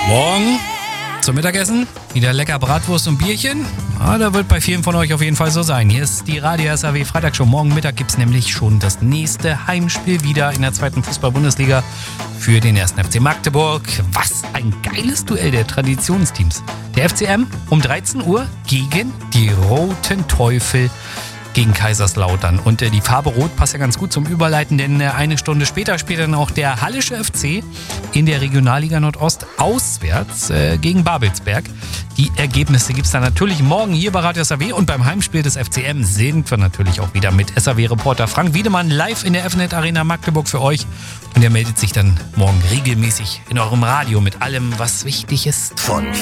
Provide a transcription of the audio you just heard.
Morgen zum Mittagessen wieder lecker Bratwurst und Bierchen. Da wird bei vielen von euch auf jeden Fall so sein. Hier ist die Radio SAW Freitagshow. Morgen Mittag gibt es nämlich schon das nächste Heimspiel wieder in der 2. Fußball-Bundesliga für den 1. FC Magdeburg. Was ein geiles Duell der Traditionsteams. Der FCM um 13 Uhr gegen die Roten Teufel gegen Kaiserslautern. Und die Farbe Rot passt ja ganz gut zum Überleiten, denn eine Stunde später spielt dann auch der Hallische FC in der Regionalliga Nordost auswärts gegen Babelsberg. Die Ergebnisse gibt es dann natürlich morgen hier bei Radio SAW und beim Heimspiel des FCM sind wir natürlich auch wieder mit SAW-Reporter Frank Wiedemann live in der FNet Arena Magdeburg für euch. Und er meldet sich dann morgen regelmäßig in eurem Radio mit allem, was wichtig ist. Von